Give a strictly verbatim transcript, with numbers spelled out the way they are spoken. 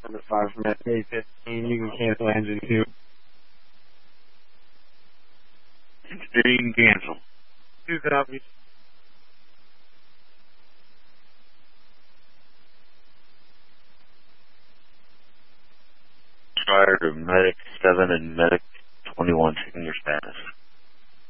Number five from S A fifteen, you can cancel engine two. You can cancel. Two copies. Prior to Medic seven and Medic twenty-one, checking your status.